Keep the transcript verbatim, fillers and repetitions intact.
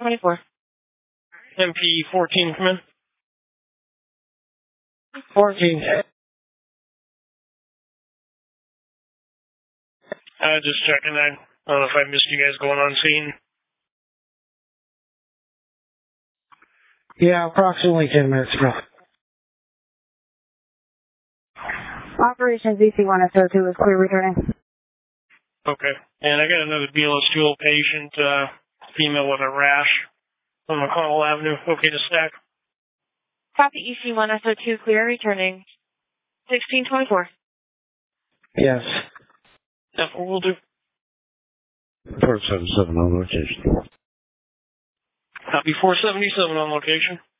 twenty-four. M P fourteen, come in. fourteen. Uh, just checking that. I don't know if I missed you guys going on scene. Yeah, approximately ten minutes ago. Operation Z C one S O two is clear returning. Okay. And I got another B L S two O patient, uh, female with a rash on McConnell Avenue. Okay to stack. Copy E C one S O two clear returning. sixteen twenty-four. Yes. That's what we'll do. four seventy-seven on location. Copy four seventy-seven on location.